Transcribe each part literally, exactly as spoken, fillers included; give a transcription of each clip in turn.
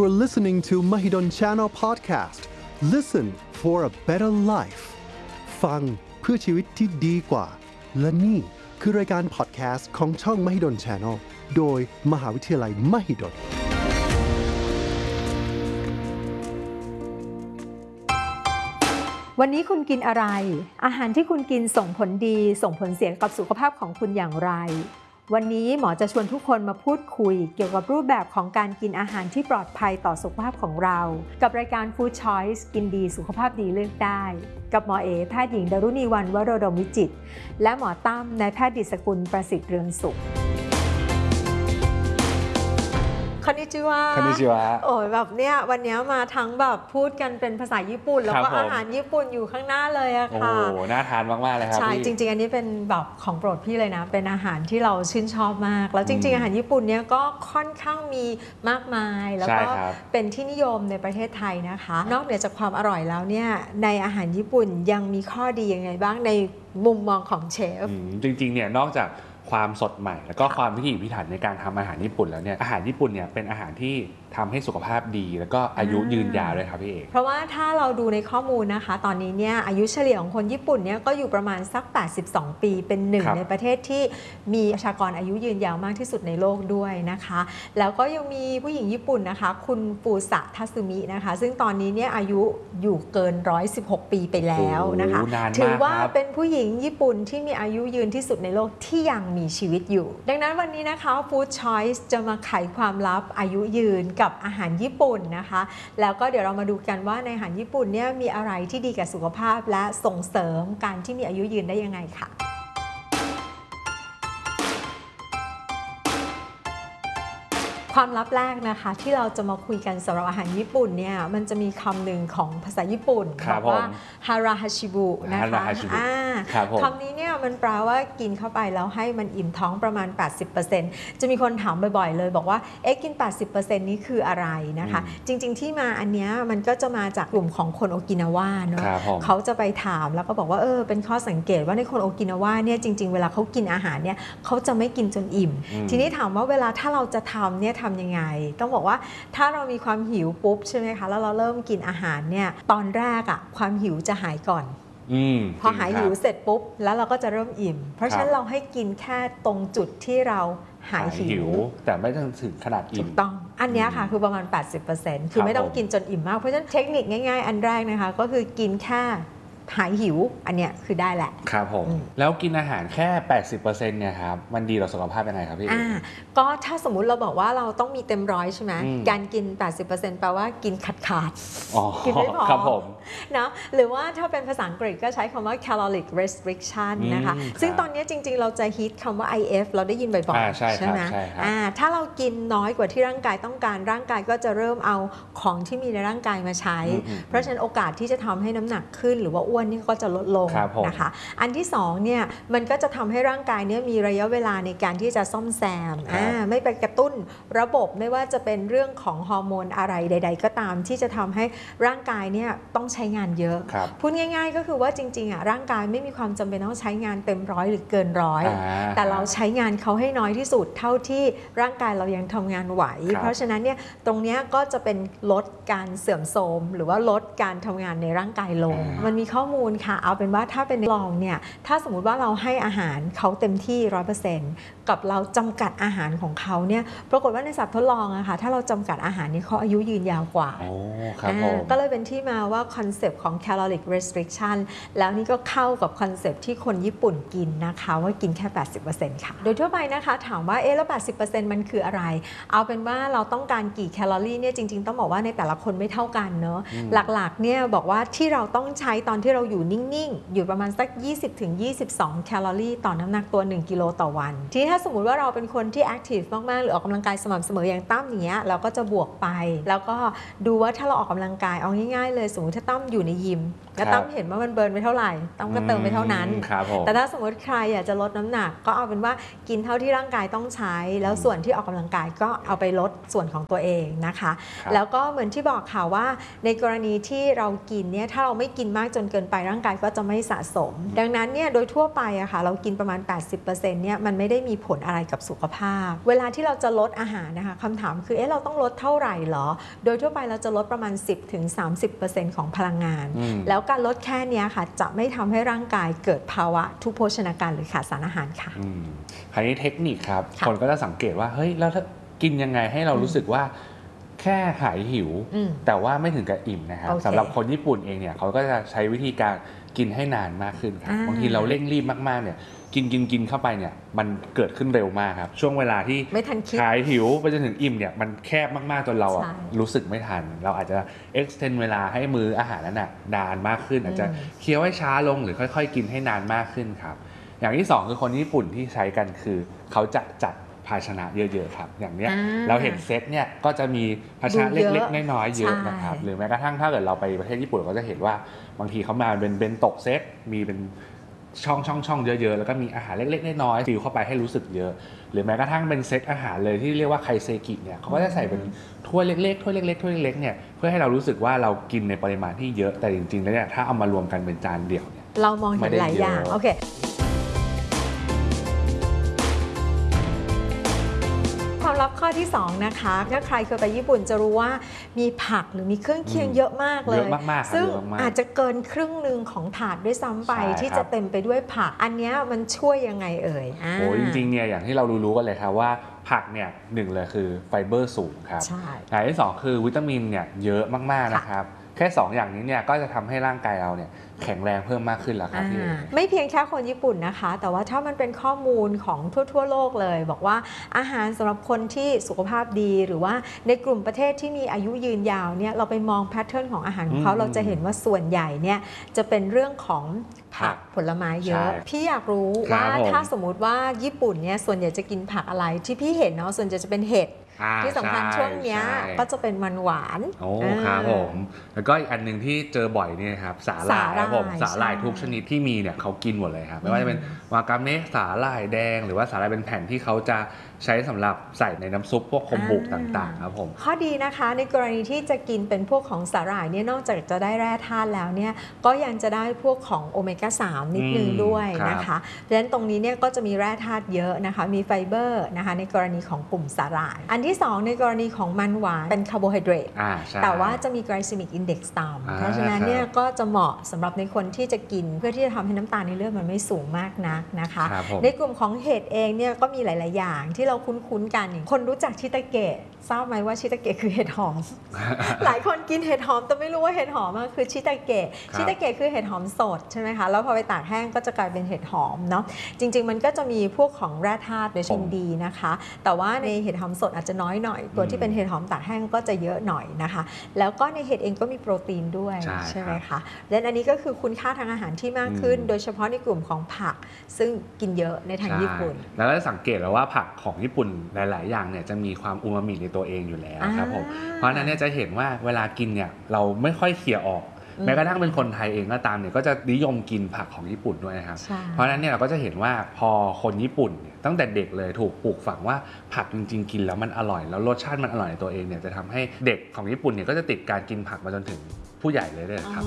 are listening to Mahidol Channel Podcast. Listen for a better life. ฟังเพื่อชีวิตที่ดีกว่าและนี่คือรายการพอดแคสต์ของช่อง Mahidol Channel โดยมหาวิทยาลัย Mahidol วันนี้คุณกินอะไรอาหารที่คุณกินส่งผลดีส่งผลเสียกับสุขภาพของคุณอย่างไรวันนี้หมอจะชวนทุกคนมาพูดคุยเกี่ยวกับรูปแบบของการกินอาหารที่ปลอดภัยต่อสุขภาพของเรากับรายการ Food Choice กินดีสุขภาพดีเลือกได้กับหมอเอแพทย์หญิงดารุณีวรรณวโรดมวิจิตรและหมอตั้มนายแพทย์ดิษฐกุลประสิทธิ์เรืองสุขคอนนิจิวะคอนนิจิวะโอ้ยแบบเนี้ยวันนี้มาทั้งแบบพูดกันเป็นภาษาญี่ปุ่นแล้วก็อาหารญี่ปุ่นอยู่ข้างหน้าเลยอะค่ะโอ้น่าทานมากๆเลยครับใช่จริงๆอันนี้เป็นแบบของโปรดพี่เลยนะเป็นอาหารที่เราชื่นชอบมากแล้วจริงๆอาหารญี่ปุ่นเนี้ยก็ค่อนข้างมีมากมายแล้วก็เป็นที่นิยมในประเทศไทยนะคะนอกเหนือจากความอร่อยแล้วเนี่ยในอาหารญี่ปุ่นยังมีข้อดียังไงบ้างในมุมมองของเชฟจริงๆเนี่ยนอกจากความสดใหม่แล้วก็ความพิถีพิถันในการทำอาหารญี่ปุ่นแล้วเนี่ยอาหารญี่ปุ่นเนี่ยเป็นอาหารที่ทำให้สุขภาพดีแล้วก็อายุยืนยาวเลยครับพี่เอกเพราะว่าถ้าเราดูในข้อมูลนะคะตอนนี้เนี่ยอายุเฉลี่ยของคนญี่ปุ่นเนี่ยก็อยู่ประมาณสักแปดสิบสองปีเป็นหนึ่งในประเทศที่มีประชากรอายุยืนยาวมากที่สุดในโลกด้วยนะคะแล้วก็ยังมีผู้หญิงญี่ปุ่นนะคะคุณปูสะทัสึมินะคะซึ่งตอนนี้เนี่ยอายุอยู่เกินหนึ่งร้อยสิบหกปีไปแล้วนะคะถือว่าเป็นผู้หญิงญี่ปุ่นที่มีอายุยืนที่สุดในโลกที่ยังมีชีวิตอยู่ดังนั้นวันนี้นะคะ Food Choice จะมาไขความลับอายุยืนกับอาหารญี่ปุ่นนะคะแล้วก็เดี๋ยวเรามาดูกันว่าในอาหารญี่ปุ่นเนี่ยมีอะไรที่ดีกับสุขภาพและส่งเสริมการที่มีอายุยืนได้ยังไงค่ะความลับแรกนะคะที่เราจะมาคุยกันสำหรับอาหารญี่ปุ่นเนี่ยมันจะมีคำหนึ่งของภาษาญี่ปุ่นบอกว่าฮาราฮาชิบุนะคะคำนี้เนี่ยมันแปลว่ากินเข้าไปแล้วให้มันอิ่มท้องประมาณ แปดสิบเปอร์เซ็นต์ จะมีคนถามบ่อยๆเลยบอกว่าเอ๊ะกิน แปดสิบเปอร์เซ็นต์ นี้คืออะไรนะคะจริงๆที่มาอันเนี้ยมันก็จะมาจากกลุ่มของคนโอกินาวาเนาะเขาจะไปถามแล้วก็บอกว่าเออเป็นข้อสังเกตว่าในคนโอกินาวาเนี่ยจริงๆเวลาเขากินอาหารเนี่ยเขาจะไม่กินจนอิ่มทีนี้ถามว่าเวลาถ้าเราจะทำเนี่ยทำยังไงต้องบอกว่าถ้าเรามีความหิวปุ๊บใช่ไหมคะแล้วเราเริ่มกินอาหารเนี่ยตอนแรกอะความหิวจะหายก่อนพอหายหิวเสร็จปุ๊บแล้วเราก็จะเริ่มอิ่มเพราะฉะนั้นเราให้กินแค่ตรงจุดที่เราหายหิวแต่ไม่ต้องถึงขนาดอิ่มถูกต้องอันนี้ค่ะคือประมาณ แปดสิบเปอร์เซ็นต์ คือไม่ต้องกินจนอิ่มมากเพราะฉะนั้นเทคนิคง่ายๆอันแรกนะคะก็คือกินแค่หายหิวอันเนี้ยคือได้แหละครับผมแล้วกินอาหารแค่ แปดสิบเปอร์เซ็นต์ เนี่ยครับมันดีต่อสุขภาพยังไงครับพี่อ่าก็ถ้าสมมุติเราบอกว่าเราต้องมีเต็มร้อยใช่ไหมการกิน แปดสิบเปอร์เซ็นต์ แปลว่ากินขาดขาดกินไม่พอครับผมนะหรือว่าถ้าเป็นภาษาอังกฤษก็ใช้คำว่า caloric restriction นะคะซึ่งตอนนี้จริงๆเราจะฮิตคำว่า ไอ เอฟ เราได้ยินบ่อยๆใช่ไหมอ่าถ้าเรากินน้อยกว่าที่ร่างกายต้องการร่างกายก็จะเริ่มเอาของที่มีในร่างกายมาใช้เพราะฉะนั้นโอกาสที่จะทำให้น้ำหนักขึ้นหรือว่าอ้วนนี่ก็จะลดลงนะคะอันที่สองเนี่ยมันก็จะทำให้ร่างกายเนี่ยมีระยะเวลาในการที่จะซ่อมแซมไม่ไปกระตุ้นระบบไม่ว่าจะเป็นเรื่องของฮอร์โมนอะไรใดๆก็ตามที่จะทำให้ร่างกายเนี่ยต้องใช้งานเยอะพูดง่ายๆก็คือว่าจริงๆอ่ะร่างกายไม่มีความจำเป็นต้องใช้งานเต็มร้อยหรือเกินร้อยแต่เราใช้งานเขาให้น้อยที่สุดเท่าที่ร่างกายเรายังทำงานไหวเพราะฉะนั้นเนี่ยตรงนี้ก็จะเป็นลดการเสื่อมโทรมหรือว่าลดการทำงานในร่างกายลงมันมีข้อมูลค่ะเอาเป็นว่าถ้าเป็นลองเนี่ยถ้าสมมุติว่าเราให้อาหารเขาเต็มที่ ร้อยเปอร์เซ็นต์ กับเราจำกัดอาหารของเขาเนี่ยปรากฏว่าในสัตว์ทดลองอะค่ะถ้าเราจำกัดอาหารนี่เขาอายุยืนยาวกว่าก็เลยเป็นที่มาว่าคอนเซปต์ของ caloric restriction แล้วนี่ก็เข้ากับคอนเซปต์ที่คนญี่ปุ่นกินนะคะว่ากินแค่ แปดสิบเปอร์เซ็นต์ ค่ะโดยทั่วไปนะคะถามว่าเอ๊ะแล้ว แปดสิบเปอร์เซ็นต์ มันคืออะไรเอาเป็นว่าเราต้องการกี่แคลอรี่เนี่ยจริงๆต้องบอกว่าในแต่ละคนไม่เท่ากันเนาะหลักๆเนี่ยบอกว่าที่เราต้องใช้ตอนที่เราอยู่นิ่งๆอยู่ประมาณสัก ยี่สิบถึงยี่สิบสอง แคลอรี่ต่อน้ำหนักตัวหนึ่งกิโลต่อวันทีนี้ถ้าสมมุติว่าเราเป็นคนที่แอคทีฟมากๆหรือออกกำลังกายสม่ำเสมออย่างตั้มอย่างเงี้ยเราก็จะบวกไปแล้วก็ดูว่าถ้าเราออกกำลังกายเอาง่ายๆเลยสมมติถ้าตั้มอยู่ในยิมก็ต้องเห็นว่ามันเบิร์นไปเท่าไหร่ต้องก็เติมไปเท่านั้นแต่ถ้าสมมติใครอยากจะลดน้ำหนักก็เอาเป็นว่ากินเท่าที่ร่างกายต้องใช้แล้วส่วนที่ออกกำลังกายก็เอาไปลดส่วนของตัวเองนะคะแล้วก็เหมือนที่บอกค่ะว่าในกรณีที่เรากินเนี่ยถ้าเราไม่กินมากจนเกินไปร่างกายก็จะไม่สะสมดังนั้นเนี่ยโดยทั่วไปอะค่ะเรากินประมาณ แปดสิบเปอร์เซ็นต์ เนี่ยมันไม่ได้มีผลอะไรกับสุขภาพเวลาที่เราจะลดอาหารนะคะคำถามคือเอ๊ะเราต้องลดเท่าไหร่หรอโดยทั่วไปเราจะลดประมาณ สิบถึงสามสิบเปอร์เซ็นต์ ของพลังงานแล้วการลดแค่นี้ค่ะจะไม่ทำให้ร่างกายเกิดภาวะทุพโภชนาการหรือขาดสารอาหารค่ะคราวนี้เทคนิคครับคนก็จะสังเกตว่าเฮ้ยแล้วถ้ากินยังไงให้เรารู้สึกว่าแค่หายหิวแต่ว่าไม่ถึงกับอิ่มนะครับสำหรับคนญี่ปุ่นเองเนี่ยเขาก็จะใช้วิธีการกินให้นานมากขึ้นครับบางทีเราเร่งรีบมากๆเนี่ยกินกินกินเข้าไปเนี่ยมันเกิดขึ้นเร็วมากครับช่วงเวลาที่หายหิวไปจนถึงอิ่มเนี่ยมันแคบมากๆจนเรารู้สึกไม่ทันเราอาจจะ extend เวลาให้มื้ออาหารนั้นน่ะนานมากขึ้นอาจจะเคี้ยวให้ช้าลงหรือค่อยๆกินให้นานมากขึ้นครับอย่างที่สองคือคนญี่ปุ่นที่ใช้กันคือเขาจะจัดภาชนะเยอะๆครับอย่างเนี้ยเราเห็นเซตเนี่ยก็จะมีภาชนะเล็กๆน้อยๆเยอะนะครับหรือแม้กระทั่งถ้าเกิดเราไปประเทศญี่ปุ่นก็จะเห็นว่าบางทีเขามาเป็นเบนโตะเซตมีเป็นช่องช่องช่องเยอะๆแล้วก็มีอาหารเล็กๆน้อยๆฟิลเข้าไปให้รู้สึกเยอะหรือแม้กระทั่งเป็นเซตอาหารเลยที่เรียกว่าไคเซกิเนี่ยเขาก็จะใส่เป็นถ้วยเล็กๆถ้วยเล็กๆถ้วยเล็กๆเนี่ยเพื่อให้เรารู้สึกว่าเรากินในปริมาณที่เยอะแต่จริงๆแล้วเนี่ยถ้าเอามารวมกันเป็นจานเดี่ยวเนี่ยเรามองเห็นหลายอย่างโอเคความลับข้อที่สองนะคะถ้าใครเคยไปญี่ปุ่นจะรู้ว่ามีผักหรือมีเครื่องเคียงเยอะมากเลย ซึ่งอาจจะเกินครึ่งหนึ่งของถาดด้วยซ้ำไปที่จะเต็มไปด้วยผักอันนี้มันช่วยยังไงเอ่ยโอ้จริงๆเนี่ยอย่างที่เรารู้ๆกันเลยครับว่าผักเนี่ยหนึ่งเลยคือไฟเบอร์สูงครับอย่างที่สองคือวิตามินเนี่ยเยอะมากๆนะครับแค่สองอย่างนี้เนี่ยก็จะทำให้ร่างกายเราเนี่ยแข็งแรงเพิ่มมากขึ้นแล้วครับพี่ไม่เพียงแค่คนญี่ปุ่นนะคะแต่ว่าถ้ามันเป็นข้อมูลของทั่วๆโลกเลยบอกว่าอาหารสำหรับคนที่สุขภาพดีหรือว่าในกลุ่มประเทศที่มีอายุยืนยาวเนี่ยเราไปมองแพทเทิร์นของอาหารของเขาเราจะเห็นว่าส่วนใหญ่เนี่ยจะเป็นเรื่องของผักผลไม้เยอะพี่อยากรู้ว่าถ้าสมมุติว่าญี่ปุ่นเนี่ยส่วนใหญ่จะกินผักอะไรที่พี่เห็นเนาะส่วนใหญ่จะเป็นเห็ดที่สำคัญช่วงนี้ก็จะเป็นมันหวานโอ้ครับผมแล้วก็อีกอันนึงที่เจอบ่อยเนี่ยครับสาหร่ายครับผมสาหร่ายทุกชนิดที่มีเนี่ยเขากินหมดเลยครับไม่ว่าจะเป็นวากาเมะสาหร่ายแดงหรือว่าสาหร่ายเป็นแผ่นที่เขาจะใช้สำหรับใส่ในน้ำซุปพวกคอมบุต่างๆครับผมข้อดีนะคะในกรณีที่จะกินเป็นพวกของสาหร่ายเนี่ยนอกจากจะได้แร่ธาตุแล้วเนี่ยก็ยังจะได้พวกของโอเมก้าสามนิดนึงด้วยนะคะเพราะฉะนั้นตรงนี้เนี่ยก็จะมีแร่ธาตุเยอะนะคะมีไฟเบอร์นะคะในกรณีของกลุ่มสาหร่ายอันที่สองในกรณีของมันหวานเป็นคาร์โบไฮเดรตแต่ว่าจะมีไกลซิมิกอินเด็กซ์ต่ำเพราะฉะนั้นเนี่ยก็จะเหมาะสำหรับในคนที่จะกินเพื่อที่จะทำให้น้ำตาลในเลือดมันไม่สูงมากนักนะคะในกลุ่มของเห็ดเองเนี่ยก็มีหลายๆอย่างที่เราคุ้นๆกันคนรู้จักชิตาเกะทราบไหมว่าชิตาเกะคือเห็ดหอม หลายคนกินเห็ดหอมแต่ไม่รู้ว่าเห็ดหอมคือชิตาเกะชิตาเกะคือเห็ดหอมสดใช่ไหมคะแล้วพอไปตากแห้งก็จะกลายเป็นเห็ดหอมเนาะจริงๆมันก็จะมีพวกของแร่ธาตุวิตามินดีนะคะแต่ว่าในเห็ดหอมสดอาจจะน้อยหน่อยตัวที่เป็นเห็ดหอมตากแห้งก็จะเยอะหน่อยนะคะแล้วก็ในเห็ดเองก็มีโปรตีนด้วยใช่ไหมคะและอันนี้ก็คือคุณค่าทางอาหารที่มากขึ้นโดยเฉพาะในกลุ่มของผักซึ่งกินเยอะในทางญี่ปุ่นแล้วก็สังเกตแล้วว่าผักของญี่ปุ่นหลายๆอย่างเนี่ยจะมีความอูมามิในตัวเองอยู่แล้วครับผมเพราะนั้นเนี่ยจะเห็นว่าเวลากินเนี่ยเราไม่ค่อยเคี่ยออกแม้กระทั่งเป็นคนไทยเองก็ตามเนี่ยก็จะนิยมกินผักของญี่ปุ่นด้วยนะครับเพราะนั้นเนี่ยเราก็จะเห็นว่าพอคนญี่ปุ่นเนี่ยตั้งแต่เด็กเลยถูกปลูกฝังว่าผักจริงๆกินแล้วมันอร่อยแล้วรสชาติมันอร่อยในตัวเองเนี่ยจะทำให้เด็กของญี่ปุ่นเนี่ยก็จะติดการกินผักมาจนถึงผู้ใหญ่เลยเลยครับ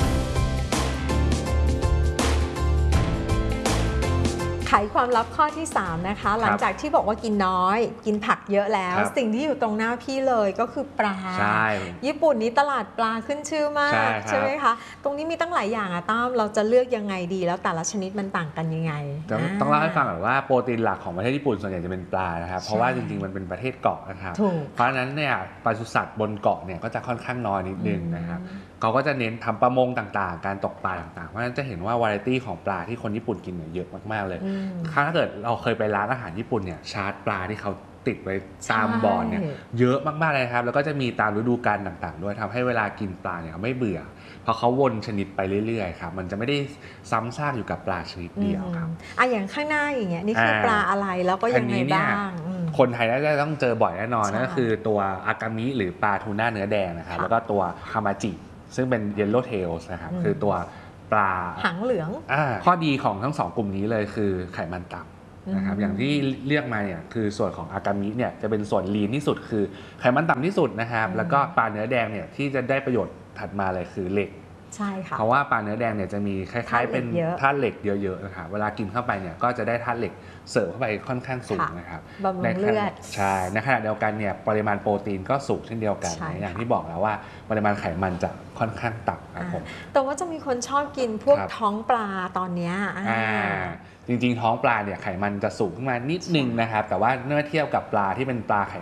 ไขความลับข้อที่สามนะคะหลังจากที่บอกว่ากินน้อยกินผักเยอะแล้วสิ่งที่อยู่ตรงหน้าพี่เลยก็คือปลาญี่ปุ่นนี้ตลาดปลาขึ้นชื่อมากใช่ไหมคะตรงนี้มีตั้งหลายอย่างอะต้อมเราจะเลือกยังไงดีแล้วแต่ละชนิดมันต่างกันยังไงต้องเล่าให้ฟังก่อนว่าโปรตีนหลักของประเทศญี่ปุ่นส่วนใหญ่จะเป็นปลานะครับเพราะว่าจริงๆมันเป็นประเทศเกาะนะครับเพราะฉะนั้นเนี่ยปศุสัตว์บนเกาะเนี่ยก็จะค่อนข้างน้อยนิดนึงนะครับเขาก็จะเน้นทำประมงต่างๆการตกปลาต่างๆเพราะฉะนั้นจะเห็นว่าวาไรตี้ของปลาที่คนญี่ปุ่นกินเนี่ยเยอะมากๆเลยถ้าเกิดเราเคยไปร้านอาหารญี่ปุ่นเนี่ยชาร์ตปลาที่เขาติดไว้ตามบอร์ดเนี่ยเยอะมากๆเลยครับแล้วก็จะมีตามฤดูกาลต่างๆด้วยทำให้เวลากินปลาเนี่ยไม่เบื่อเพราะเขาวนชนิดไปเรื่อยๆครับมันจะไม่ได้ซ้ำซากอยู่กับปลาชนิดเดียวครับอ่ะอย่างข้างหน้าอย่างเงี้ยนี่คือปลาอะไรแล้วก็ยังไงบ้างคนไทยน่าจะต้องเจอบ่อยแน่นอนนั่นก็คือตัวอากามิหรือปลาทูน่าเนื้อแดงนะครับแล้วก็ตัวฮามาจิซึ่งเป็น Yellow Tails นะครับคือตัวปลาหางเหลืองอ่าข้อดีของทั้งสองกลุ่มนี้เลยคือไขมันต่ำนะครับอย่างที่เรียกมาเนี่ยคือส่วนของอากามิเนี่ยจะเป็นส่วนลีนที่สุดคือไขมันต่ำที่สุดนะครับแล้วก็ปลาเนื้อแดงเนี่ยที่จะได้ประโยชน์ถัดมาเลยคือเหล็กใช่ค่ะเพราะว่าปลาเนื้อแดงเนี่ยจะมีคล้ายๆเป็นธาตุเหล็กเยอะๆนะครับเวลากินเข้าไปเนี่ยก็จะได้ธาตุเหล็กเสริมเข้าไปค่อนข้างสูงนะครับบำรุงเลือดใช่ในขณะเดียวกันเนี่ยปริมาณโปรตีนก็สูงเช่นเดียวกันอย่างที่บอกแล้วว่าปริมาณไขมันจะค่อนข้างต่ำครับผมแต่ว่าจะมีคนชอบกินพวกท้องปลาตอนนี้จริงๆท้องปลาเนี่ยไขมันจะสูงขึ้นมานิดนึงนะครับแต่ว่าเมื่อเทียบกับปลาที่เป็นปลาไข